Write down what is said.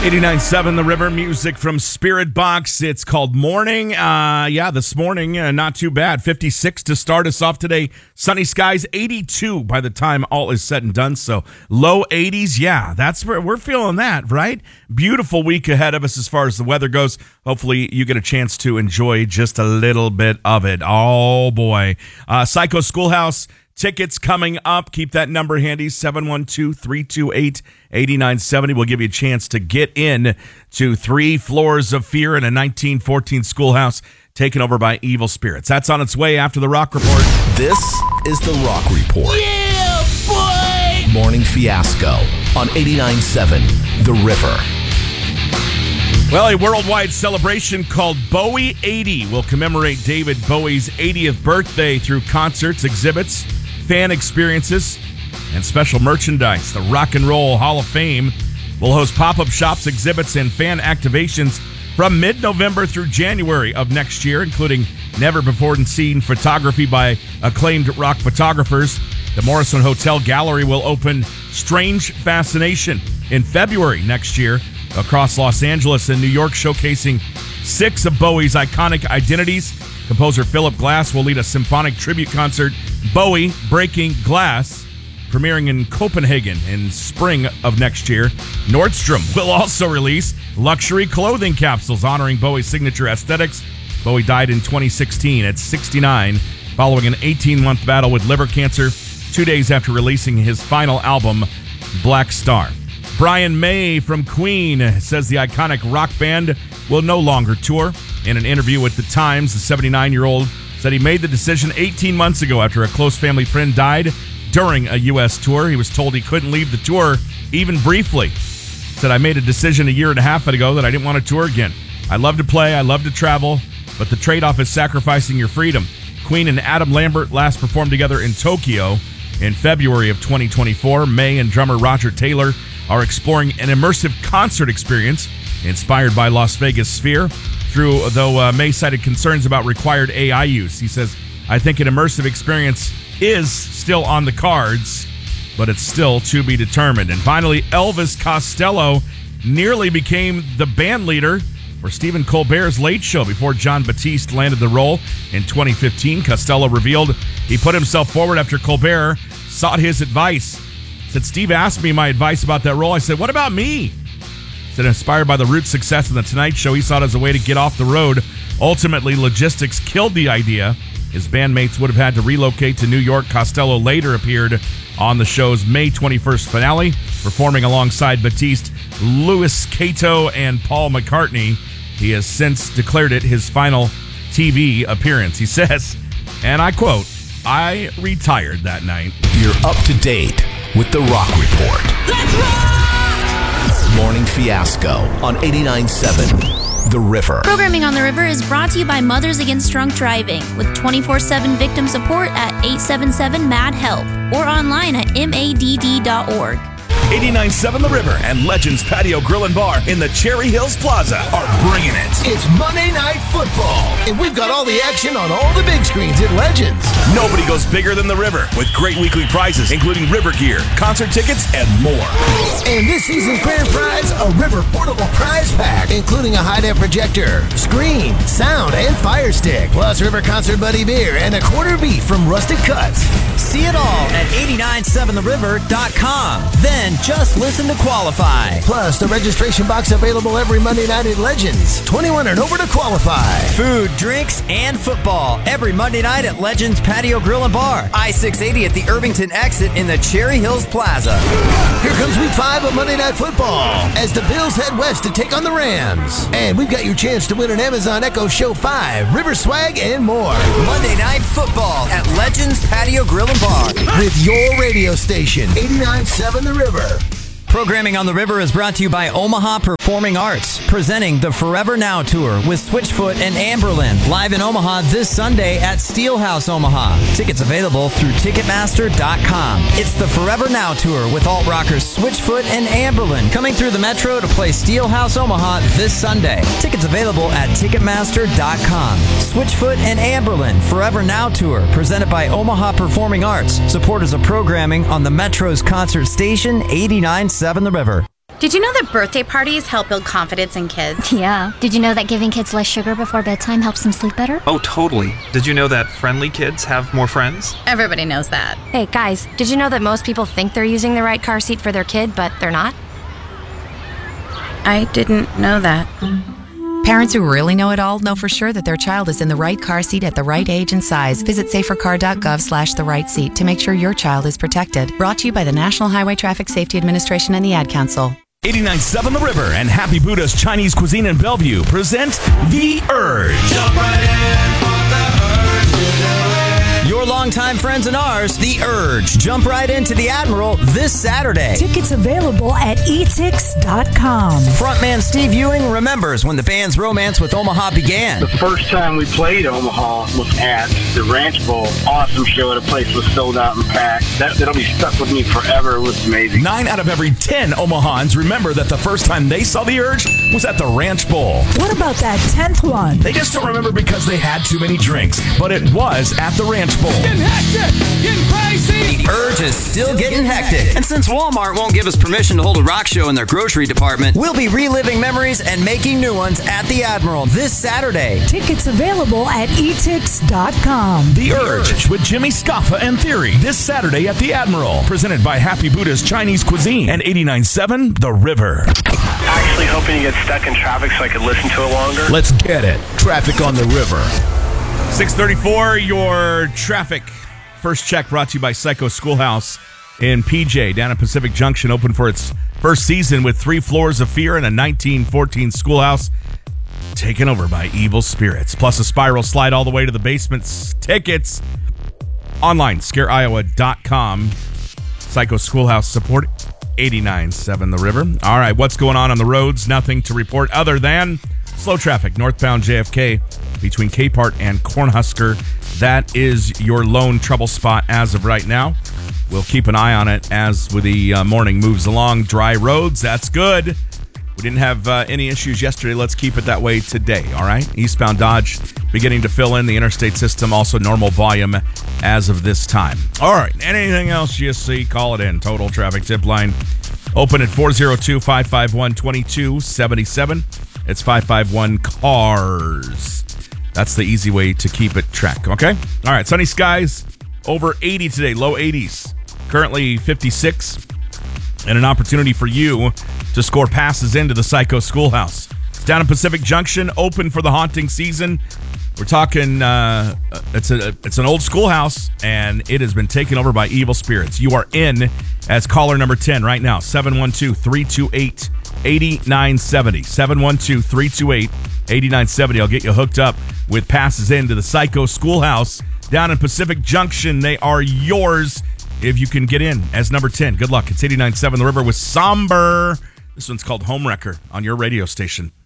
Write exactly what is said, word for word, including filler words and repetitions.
eighty-nine point seven The River, music from Spirit Box. It's called Morning. Uh, yeah, this morning, uh, not too bad. fifty-six to start us off today. Sunny skies, eighty-two by the time all is said and done. So low eighties. Yeah, that's where we're feeling that, right? Beautiful week ahead of us as far as the weather goes. Hopefully you get a chance to enjoy just a little bit of it. Oh, boy. Uh, Psycho Schoolhouse. Tickets coming up. Keep that number handy, seven one two, three two eight, eight nine seven zero. We'll give you a chance to get in to Three Floors of Fear in a nineteen fourteen schoolhouse taken over by evil spirits. That's on its way after the Rock Report. This is the Rock Report. Yeah, boy! Morning Fiasco on eighty-nine point seven The River. Well, a worldwide celebration called Bowie eighty will commemorate David Bowie's eightieth birthday through concerts, exhibits, fan experiences, and special merchandise. The Rock and Roll Hall of Fame will host pop-up shops, exhibits, and fan activations from mid-November through January of next year, including never-before-seen photography by acclaimed rock photographers. The Morrison Hotel Gallery will open Strange Fascination in February next year across Los Angeles and New York, showcasing six of Bowie's iconic identities. Composer Philip Glass will lead a symphonic tribute concert, Bowie Breaking Glass, premiering in Copenhagen in spring of next year. Nordstrom will also release luxury clothing capsules honoring Bowie's signature aesthetics. Bowie died in twenty sixteen at sixty-nine following an eighteen-month battle with liver cancer, two days after releasing his final album, Black Star. Brian May from Queen says the iconic rock band will no longer tour. In an interview with The Times, the seventy-nine-year-old said he made the decision eighteen months ago after a close family friend died during a U S tour. He was told he couldn't leave the tour even briefly. Said, I made a decision a year and a half ago that I didn't want to tour again. I love to play, I love to travel, but the trade-off is sacrificing your freedom. Queen and Adam Lambert last performed together in Tokyo in February of twenty twenty-four. May and drummer Roger Taylor are exploring an immersive concert experience inspired by Las Vegas Sphere. Through, though uh, May cited concerns about required A I use. He says, I think an immersive experience is still on the cards, but it's still to be determined. And finally, Elvis Costello nearly became the band leader for Stephen Colbert's Late Show before John Batiste landed the role in twenty fifteen. Costello revealed he put himself forward after Colbert sought his advice. Said, Steve asked me my advice about that role. I said, what about me? Said, inspired by the Roots' success in The Tonight Show, he saw it as a way to get off the road. Ultimately, logistics killed the idea. His bandmates would have had to relocate to New York. Costello later appeared on the show's May twenty-first finale, performing alongside Batiste, Louis Cato, and Paul McCartney. He has since declared it his final T V appearance. He says, and I quote, I retired that night. You're up to date with the Rock Report. Let's rock! Morning Fiasco on eighty-nine point seven The River. Programming on The River is brought to you by Mothers Against Drunk Driving with twenty-four seven victim support at eight seven seven MAD HELP or online at M A D D dot org. eighty-nine point seven The River and Legends Patio Grill and Bar in the Cherry Hills Plaza are bringing it. It's Monday Night Football, and we've got all the action on all the big screens at Legends. Nobody goes bigger than The River with great weekly prizes, including River gear, concert tickets, and more. And this season's grand prize, a River portable prize pack, including a high-def projector, screen, sound, and fire stick, plus River Concert Buddy beer and a quarter beef from Rusted Cuts. See it all at eighty-nine seven the river dot com. Then just listen to qualify. Plus, the registration box available every Monday night at Legends. twenty-one and over to qualify. Food, drinks, and football every Monday night at Legends Patio Grill and Bar. I six eighty at the Irvington exit in the Cherry Hills Plaza. Here comes week five of Monday Night Football as the Bills head west to take on the Rams. And we've got your chance to win an Amazon Echo Show five, River Swag, and more. Monday Night Football at Legends Patio Grill and Bar. With your radio station, eighty-nine point seven The River. Programming on The River is brought to you by Omaha Performing Arts, presenting the Forever Now Tour with Switchfoot and Amberlin, live in Omaha this Sunday at Steelhouse Omaha. Tickets available through Ticketmaster dot com. It's the Forever Now Tour with alt rockers Switchfoot and Amberlin, coming through the Metro to play Steelhouse Omaha this Sunday. Tickets available at Ticketmaster dot com. Switchfoot and Amberlin, Forever Now Tour, presented by Omaha Performing Arts, supporters of programming on the Metro's concert station, eighty-nine point seven The River. Did you know that birthday parties help build confidence in kids? Yeah. Did you know that giving kids less sugar before bedtime helps them sleep better? Oh, totally. Did you know that friendly kids have more friends? Everybody knows that. Hey, guys, did you know that most people think they're using the right car seat for their kid, but they're not? I didn't know that. Parents who really know it all know for sure that their child is in the right car seat at the right age and size. Visit safercar.gov slash the right seat to make sure your child is protected. Brought to you by the National Highway Traffic Safety Administration and the Ad Council. eighty-nine point seven The River and Happy Buddha's Chinese Cuisine in Bellevue present The Urge. Jump right in for the urge to do it. Your longtime friends and ours, The Urge. Jump right into the Admiral this Saturday. Tickets available at e tix dot com. Frontman Steve Ewing remembers when the band's romance with Omaha began. The first time we played Omaha was at the Ranch Bowl. Awesome show. The place was sold out and packed. That, that'll be stuck with me forever. It was amazing. Nine out of every ten Omahans remember that the first time they saw The Urge was at the Ranch Bowl. What about that tenth one? They just don't remember because they had too many drinks, but it was at the Ranch Bowl. Getting hectic, getting crazy. The Urge is still getting hectic. And since Walmart won't give us permission to hold a rock show in their grocery department, we'll be reliving memories and making new ones at the Admiral this Saturday. Tickets available at e tix dot com. The Urge with Jimmy Scoffa and Theory this Saturday at the Admiral. Presented by Happy Buddha's Chinese Cuisine and eighty-nine point seven The River. Actually hoping you get stuck in traffic so I could listen to it longer. Let's get it. Traffic on the river. six thirty-four, your traffic. First check brought to you by Psycho Schoolhouse in P J, down at Pacific Junction, open for its first season with three floors of fear and a nineteen fourteen schoolhouse taken over by evil spirits, plus a spiral slide all the way to the basements. Tickets online, scare iowa dot com. Psycho Schoolhouse support, eighty-nine point seven The River. All right, what's going on on the roads? Nothing to report other than slow traffic northbound J F K between Capehart and Cornhusker. That is your lone trouble spot as of right now. We'll keep an eye on it as the uh, morning moves along. Dry roads, that's good. We didn't have uh, any issues yesterday. Let's keep it that way today, all right? Eastbound Dodge beginning to fill in the interstate system, also normal volume as of this time. All right, anything else you see, call it in. Total Traffic Tip Line open at four oh two, five five one, two two seven seven. It's five five one cars. That's the easy way to keep it track, okay? All right, sunny skies, over eighty today, low eighties. Currently fifty-six, and an opportunity for you to score passes into the Psycho Schoolhouse. It's down in Pacific Junction, open for the haunting season. We're talking, uh, it's a it's an old schoolhouse, and it has been taken over by evil spirits. You are in as caller number ten right now, seven one two, three two eight, eight nine seven zero. seven one two, three two eight, eight nine seven zero. I'll get you hooked up with passes into the Psycho Schoolhouse down in Pacific Junction. They are yours if you can get in as number ten. Good luck. It's eighty-nine point seven The River with Somber. This one's called Homewrecker on your radio station.